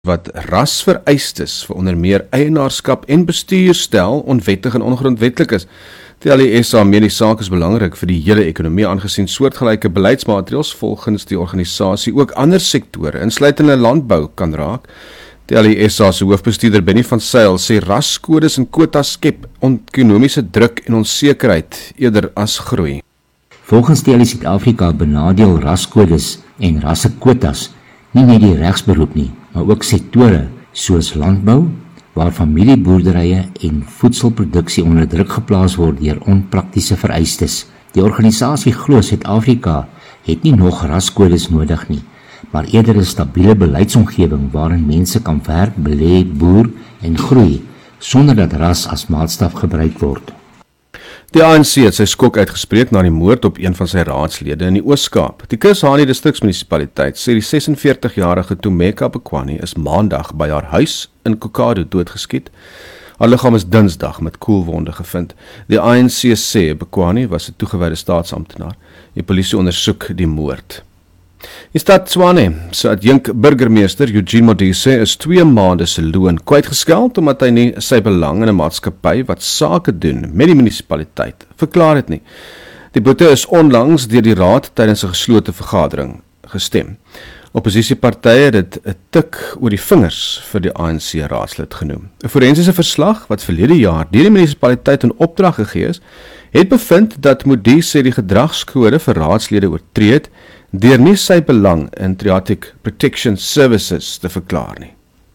wat rasvereistes vir onder meer eienaarskap en bestuur stel onwettig en ongrondwetlik is. Tel die SA meen die saak is belangrik vir die hele ekonomie aangesien soortgelyke beleidsmaatreëls volgens die organisasie ook ander sektore, insluitende landbou, kan raak. Tel die SA se hoofbestuurder Benny van Zyl sê raskodes en kwotas skep ekonomiese druk en onsekerheid eerder as groei. Volgens TLI Suid-Afrika benadeel raskodes en rassekwotas nie net die regsberoep nie, maar ook sektore soos landbou, waar familieboerderye en voedselproduksie onder druk geplaas word deur onpraktiese vereistes. Die organisasie glo Suid-Afrika het nie nog raskodes nodig nie, maar eerder 'n stabiele beleidsomgewing waarin mense kan werk, belê, boer en groei, sonder dat ras as maatstaf gebruik word. Die ANC het sy skok uitgespreek na die moord op een van sy raadslede in die Oos-Kaap. Die Kusani distriksmunisipaliteit sê die 46-jarige Tumeka Bekwani is maandag by haar huis in Kokado doodgeskiet. Haar liggaam is Dinsdag met koelwonde gevind. Die ANC sê Bekwani was 'n toegewyde staatsamptenaar. Die polisie ondersoek die moord. Die stad Tshwane se adjunk burgemeester Eugene Modise is 2 maande se loon kwytgeskeld omdat hy nie sy belang in 'n maatskappy wat sake doen met die munisipaliteit verklaar het nie. Die boete is onlangs deur die raad tydens 'n geslote vergadering gestem. Opposisiepartye het dit 'n tik oor die vingers vir die ANC raadslid genoem. 'n Forensiese verslag wat verlede jaar deur die munisipaliteit in opdrag gegee is, het bevind dat Modise die gedragskode vir raadslede oortree het deur nie sy belang in Triatic Protection Services te verklaar nie.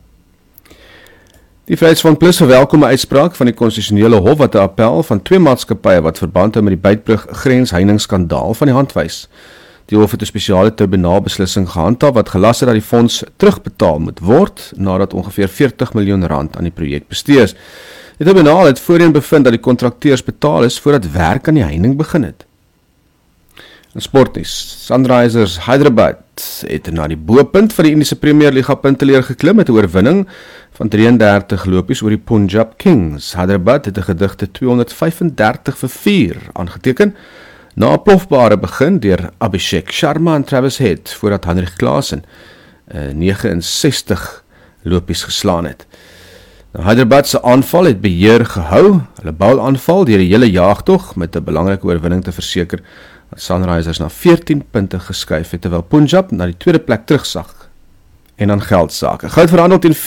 Die Vryheidsfront Plus verwelkom 'n uitspraak van die konstitusionele hof wat 'n appel van 2 maatskappye wat verband hou met die Beitbrug grensheiningsskandaal van die hand wys. Die hof het 'n spesiale tribunaalbeslissing gehandhaaf wat gelas het dat die fonds terugbetaal moet word nadat ongeveer R40 miljoen aan die projek bestee is. Die tribunaal het voorheen bevind dat die kontrakteurs betaal is voordat werk aan die heining begin het. In sportnuus, Sunrisers Hyderabad het na die bopunt van die Indiese Premier Liga punteleer geklim met 'n oorwinning van 33 lopies oor die Punjab Kings. Hyderabad het 'n gedigte 235-4 aangeteken na 'n plofbare begin deur Abhishek Sharma en Travis Head voordat Heinrich Klaasen 69 lopies geslaan het. Hyderabad se aanval het beheer gehou, hulle bouaanval deur die hele jaagtog met 'n belangrike oorwinning te verseker. Sunrisers na 14 punte geskuif het, terwyl Punjab na die tweede plek terugsag. En dan geldsake. Goud verhandel teen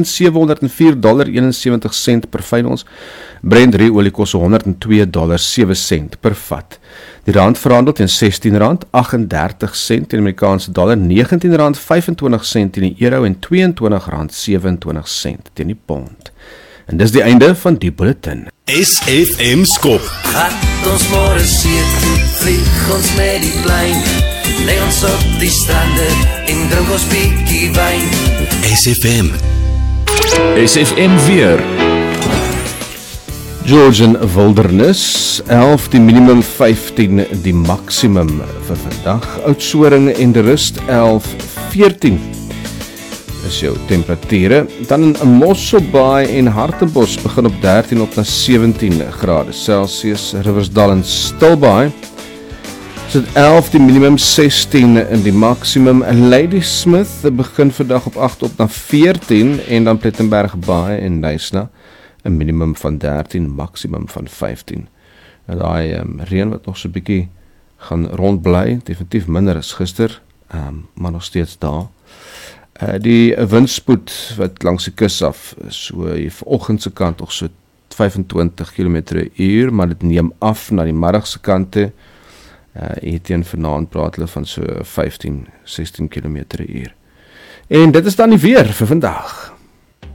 $4,704.71 per fyn ons. Brent olie kos $102.07 per vat. Die rand verhandel teen R16.38 teen Amerikaanse dollar, R19.25 teen die euro en R22.27 teen die pond. En dis die einde van die bulletin. SFM skop. Gat ons môre see toe, vlieg ons met die plein. Lê ons op die strande en drink ons bietjie wyn. SFM. SFM weer. Georgian Wilderness, 11 die minimum, 15 die maksimum vir vandag. Oudtshoorn en De Rust 11-14. Is jou temperature. Dan in Mosselbaai en Hartenbos begin op 13 op na 17 grade Celsius. Riversdal en Stilbaai sit 11 die minimum, 16 in die maksimum. Ladysmith begin vandag op 8 op na 14 en dan Plettenberg Baai en Knysna 'n minimum van 13, maksimum van 15. En daai reën wat nog so 'n bietjie gaan rondbly, definitief minder as gister, maar nog steeds daar. Die windspoed wat langs die kus af, so hier vanoggend se kant nog so 25 km/h, maar dit neem af na die middag se kante. Hier teen vanaand praat hulle van so 15-16 km/h. En dit is dan die weer vir vandag.